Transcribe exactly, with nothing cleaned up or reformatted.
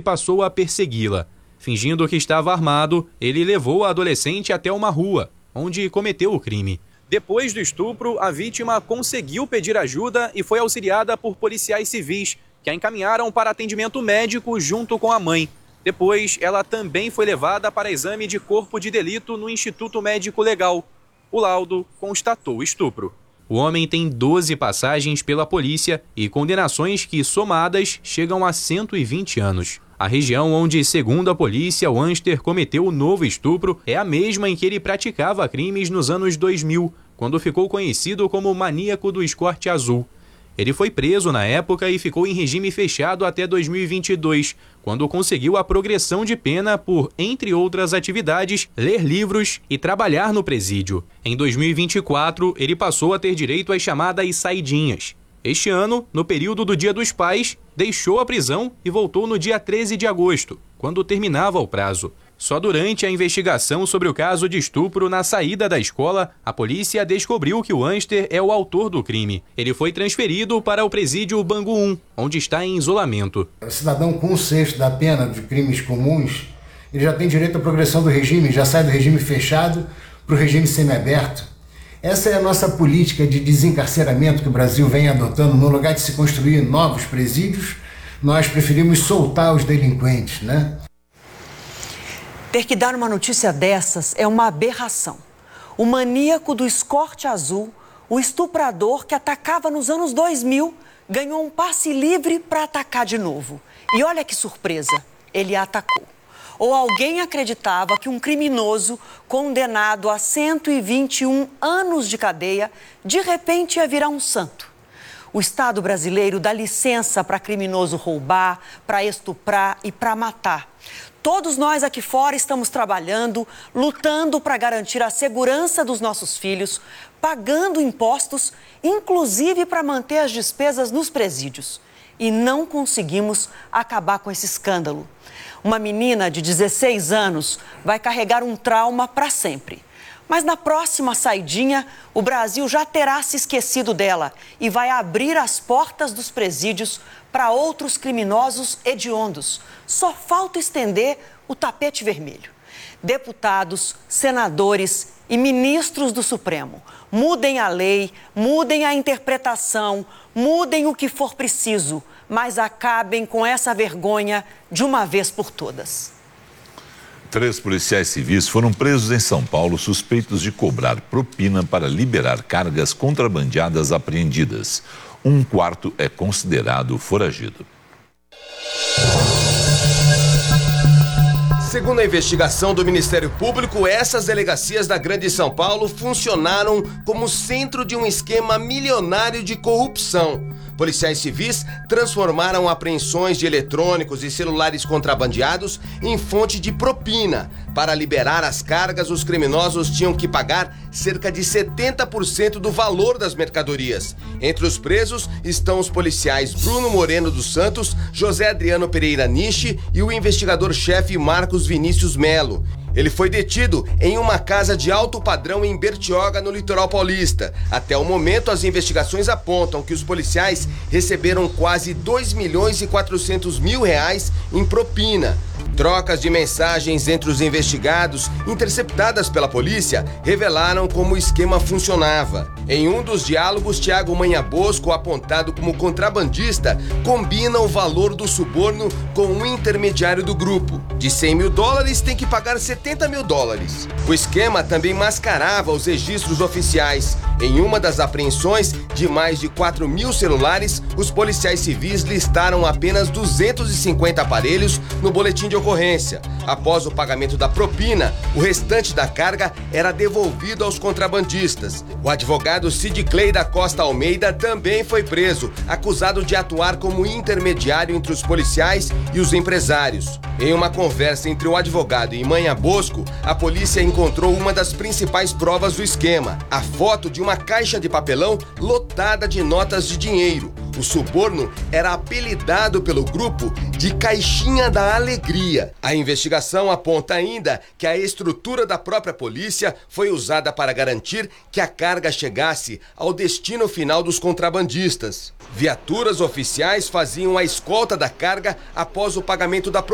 passou a persegui-la. Fingindo que estava armado, ele levou a adolescente até uma rua, onde cometeu o crime. Depois do estupro, a vítima conseguiu pedir ajuda e foi auxiliada por policiais civis, que a encaminharam para atendimento médico junto com a mãe. Depois, ela também foi levada para exame de corpo de delito no Instituto Médico Legal. O laudo constatou o estupro. O homem tem doze passagens pela polícia e condenações que, somadas, chegam a cento e vinte anos. A região onde, segundo a polícia, o Ânster cometeu o novo estupro é a mesma em que ele praticava crimes nos anos dois mil, quando ficou conhecido como maníaco do escorte azul. Ele foi preso na época e ficou em regime fechado até dois mil e vinte e dois, quando conseguiu a progressão de pena por, entre outras atividades, ler livros e trabalhar no presídio. Em dois mil e vinte e quatro, ele passou a ter direito às chamadas saidinhas. Este ano, no período do Dia dos Pais, deixou a prisão e voltou no dia treze de agosto, quando terminava o prazo. Só durante a investigação sobre o caso de estupro na saída da escola, a polícia descobriu que o Ânster é o autor do crime. Ele foi transferido para o presídio Bangu um, onde está em isolamento. O cidadão com um sexto da pena de crimes comuns, ele já tem direito à progressão do regime, já sai do regime fechado para o regime semiaberto. Essa é a nossa política de desencarceramento que o Brasil vem adotando. No lugar de se construir novos presídios, nós preferimos soltar os delinquentes, né? Ter que dar uma notícia dessas é uma aberração. O maníaco do escorte azul, o estuprador que atacava nos anos dois mil, ganhou um passe livre para atacar de novo. E olha que surpresa, ele atacou. Ou alguém acreditava que um criminoso condenado a cento e vinte e um anos de cadeia, de repente ia virar um santo. O Estado brasileiro dá licença para criminoso roubar, para estuprar e para matar. Todos nós aqui fora estamos trabalhando, lutando para garantir a segurança dos nossos filhos, pagando impostos, inclusive para manter as despesas nos presídios. E não conseguimos acabar com esse escândalo. Uma menina de dezesseis anos vai carregar um trauma para sempre. Mas na próxima saidinha, o Brasil já terá se esquecido dela e vai abrir as portas dos presídios para outros criminosos hediondos. Só falta estender o tapete vermelho. Deputados, senadores e ministros do Supremo, mudem a lei, mudem a interpretação, mudem o que for preciso, mas acabem com essa vergonha de uma vez por todas. Três policiais civis foram presos em São Paulo suspeitos de cobrar propina para liberar cargas contrabandeadas apreendidas. Um quarto é considerado foragido. Segundo a investigação do Ministério Público, essas delegacias da Grande São Paulo funcionaram como centro de um esquema milionário de corrupção. Policiais civis transformaram apreensões de eletrônicos e celulares contrabandeados em fonte de propina. Para liberar as cargas, os criminosos tinham que pagar cerca de setenta por cento do valor das mercadorias. Entre os presos estão os policiais Bruno Moreno dos Santos, José Adriano Pereira Nishi e o investigador-chefe Marcos Vinícius Melo. Ele foi detido em uma casa de alto padrão em Bertioga, no litoral paulista. Até o momento, as investigações apontam que os policiais receberam quase dois milhões e quatrocentos mil reais em propina. Trocas de mensagens entre os investigados, interceptadas pela polícia, revelaram como o esquema funcionava. Em um dos diálogos, Tiago Manhabosco, apontado como contrabandista, combina o valor do suborno com um intermediário do grupo. De cem mil dólares, tem que pagar setenta mil dólares. O esquema também mascarava os registros oficiais. Em uma das apreensões de mais de quatro mil celulares, os policiais civis listaram apenas duzentos e cinquenta aparelhos no boletim de ocorrência. Após o pagamento da propina, o restante da carga era devolvido aos contrabandistas. O advogado Cid Clay da Costa Almeida também foi preso, acusado de atuar como intermediário entre os policiais e os empresários. Em uma conversa entre o advogado e Manhabosco, a polícia encontrou uma das principais provas do esquema: a foto de uma caixa de papelão lotada de notas de dinheiro. O suborno era apelidado pelo grupo de Caixinha da Alegria. A investigação aponta ainda que a estrutura da própria polícia foi usada para garantir que a carga chegasse ao destino final dos contrabandistas. Viaturas oficiais faziam a escolta da carga após o pagamento da propina.